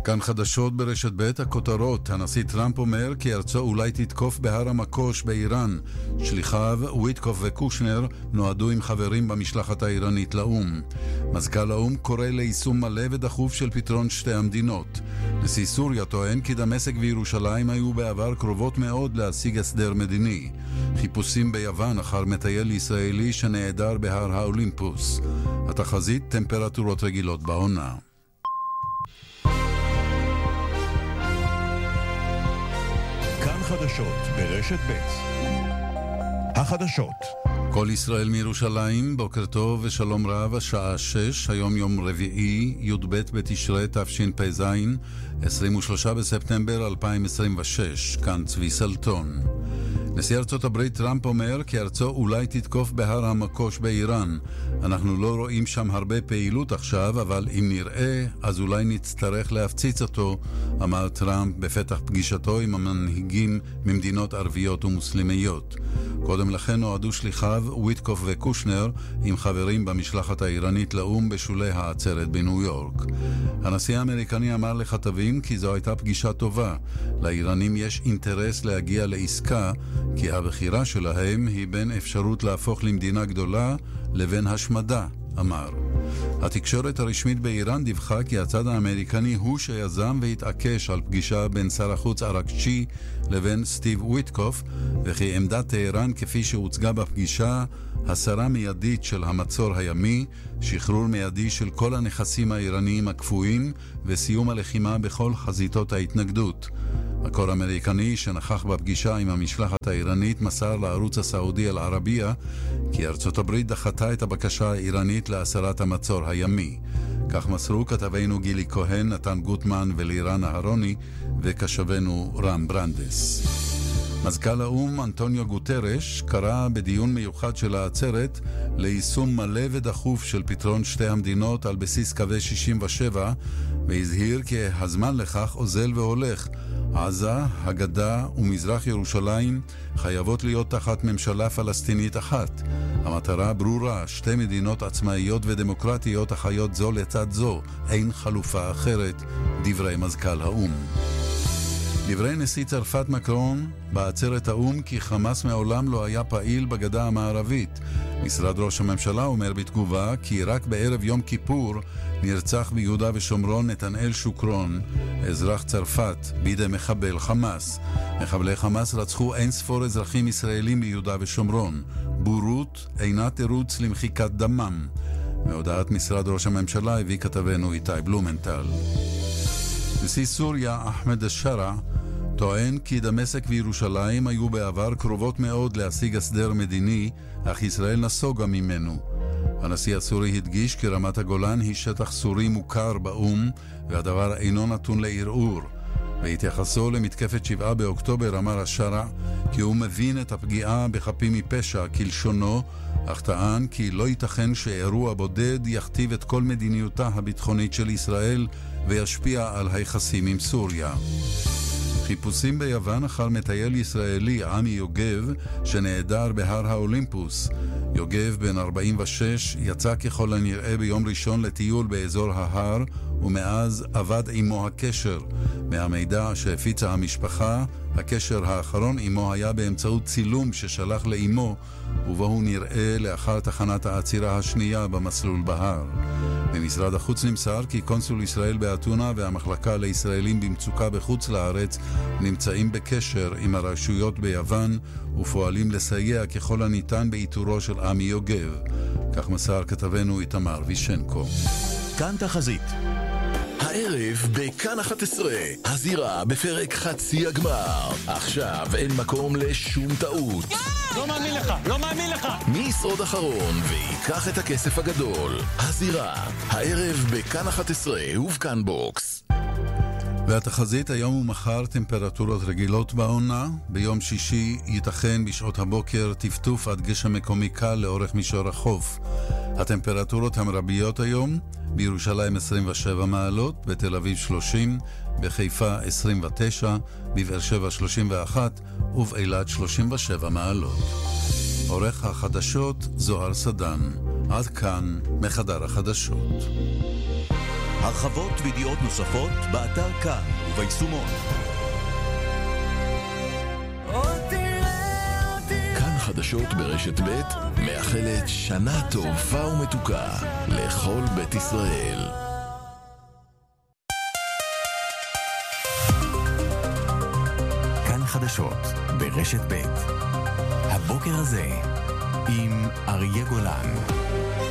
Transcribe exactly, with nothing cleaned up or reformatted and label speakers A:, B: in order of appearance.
A: כאן חדשות ברשת ב' הכותרות. הנשיא טראמפ אומר כי ארצו אולי תתקוף בהר המקוש באיראן. שליחיו וויטקוף וקושנר נועדו עם חברים במשלחת האיראנית לאום. מזכ"ל האום קורא ליישום מלא ודחוף של פתרון שתי המדינות. נשיא סוריה טוען כי דמשק וירושלים היו בעבר קרובות מאוד להשיג הסדר מדיני. חיפושים ביוון אחר מטייל ישראלי שנעדר בהר האולימפוס. התחזית טמפרטורות רגילות בעונה.
B: חדשות ברשת ב' החדשות
A: כל ישראל מירושלים, בוקר טוב ושלום רב, השעה שש, היום יום רביעי, י' ב' בתשרי תשפ"ז, עשרים ושלושה בספטמבר אלפיים עשרים ושש, כאן צבי סלטון. נשיא ארצות הברית טראמפ אומר כי ארצו אולי תתקוף בהר המקוש באיראן. אנחנו לא רואים שם הרבה פעילות עכשיו, אבל אם נראה, אז אולי נצטרך להפציץ אותו, אמר טראמפ בפתח פגישתו עם המנהיגים ממדינות ערביות ומוסלמיות. קודם לכן נועדו שליחיו וויטקוף וקושנר עם חברים במשלחת האיראנית לאום בשולי העצרת בניו יורק. הנשיא האמריקני אמר לכתבים כי זו הייתה פגישה טובה. לאיראנים יש אינטרס להגיע לעסקה, כי הבחירה שלהם היא בין אפשרות להפוך למדינה גדולה לבין השמדה, אמר. התקשורת הרשמית באיראן דיווחה כי הצד האמריקני הוא שיזם והתעקש על פגישה בין שר החוץ עראקצ'י לבין סטיב וויטקוף, וכי עמדת טהרן כפי שהוצגה בפגישה, הסרה מיידית של המצור הימי, שחרור מיידי של כל הנכסים האיראניים הקפואים וסיום הלחימה בכל חזיתות ההתנגדות. מקור אמריקני שנכח בפגישה עם המשלחת האיראנית מסר לערוץ הסעודי אל-ערבייה כי ארצות הברית דחתה את הבקשה האיראנית להסרת המצור הימי. כך מסרו כתבינו גילי כהן, נתן גוטמן ולירן אהרוני וקשבנו רם ברנדס. מזכ"ל האום אנטוניו גוטרש קרא בדיון מיוחד של העצרת ליישום מלא ודחוף של פתרון שתי המדינות על בסיס קווי שישים ושבע, והזהיר כי הזמן לכך אוזל והולך. עזה, הגדה ומזרח ירושלים חייבות להיות תחת ממשלה פלסטינית אחת. המטרה ברורה, שתי מדינות עצמאיות ודמוקרטיות החיות זו לצד זו, אין חלופה אחרת, דברי מזכ"ל האום. דברי נשיא צרפת מקרון בעצרת האום כי חמאס מעולם לא היה פעיל בגדה המערבית. משרד ראש הממשלה אומר בתגובה כי רק בערב יום כיפור נרצח ביהודה ושומרון נתנאל שוקרון, אזרח צרפת, בידי מחבל חמאס. מחבלי חמאס רצחו אין ספור אזרחים ישראלים ביהודה ושומרון. בורות אינה תירוץ למחיקת דמם. מהודעת משרד ראש הממשלה הביא כתבנו איתי בלומנטל. נשיא סוריה אחמד אל-שרע טוען כי דמשק וירושלים היו בעבר קרובות מאוד להשיג הסדר מדיני, אך ישראל נסוגה ממנו. הנשיא הסורי הדגיש כי רמת הגולן היא שטח סורי מוכר באום, והדבר אינו נתון לערעור. בהתייחסו למתקפת שבעה באוקטובר אמר אל-שרע כי הוא מבין את הפגיעה בחפים מפשע כלשונו, אך טען כי לא ייתכן שאירוע בודד יכתיב את כל מדיניותה הביטחונית של ישראל וישפיע על היחסים עם סוריה. חיפושים ביוון אחר מטייל ישראלי עמי יוגב שנעדר בהר האולימפוס. יוגב בן ארבעים ושש יצא ככל הנראה ביום ראשון לטיול באזור ההר, ומאז עבד עמו הקשר. מהמידע שהפיצה המשפחה, הקשר האחרון עמו היה באמצעות צילום ששלח לאמו, ובו הוא נראה לאחר תחנת העצירה השנייה במסלול בהר. במשרד החוץ נמסר כי קונסול ישראל באתונה והמחלקה לישראלים במצוקה בחוץ לארץ נמצאים בקשר עם הרשויות ביוון ופועלים לסייע ככל הניתן באיתורו של עמי יוגב. כך מסר כתבנו איתמר וישנקו.
B: כאן תחזית. הערב בכאן אחת עשרה, הזירה בפרק חצי הגמר. עכשיו אין מקום לשום טעות.
C: לא מאמין לך, לא מאמין לך.
B: מי ישרוד אחרון ויקח את הכסף הגדול? הזירה, הערב בכאן אחת עשרה ובכאן בוקס.
A: והתחזית היום ומחר טמפרטורות רגילות בעונה. ביום שישי ייתכן בשעות הבוקר טפטוף עד גשם מקומי קל לאורך מישור החוף. הטמפרטורות המרביות היום: בירושלים עשרים ושבע מעלות, בתל אביב שלושים, בחיפה עשרים ותשע, בבאר שבע שלושים ואחת ובאילת שלושים ושבע מעלות. עורך החדשות זוהר סדן. עד כאן מחדר החדשות.
D: הרחבות וידיעות נוספות באתר כאן וביישומון.
B: כאן חדשות ברשת ב' מאחלת שנה טובה ומתוקה לכל בית ישראל.
E: כאן חדשות ברשת ב' הבוקר הזה עם אריה גולן.